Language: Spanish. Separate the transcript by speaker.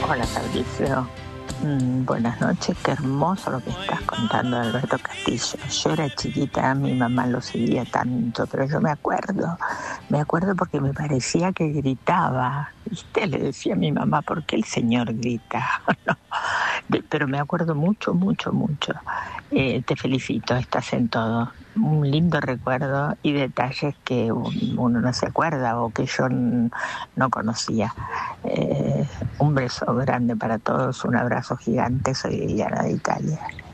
Speaker 1: Hola Fabricio. Buenas noches, qué hermoso lo que estás contando de Alberto Castillo. Yo era chiquita, mi mamá lo seguía tanto, pero yo me acuerdo porque me parecía que gritaba. ¿Viste? Le decía a mi mamá, ¿por qué el señor grita? No, pero me acuerdo mucho, mucho, mucho. Te felicito, estás en todo. Un lindo recuerdo y detalles que uno no se acuerda o que yo no conocía. Un beso grande para todos, un abrazo gigante, soy Liliana de Italia.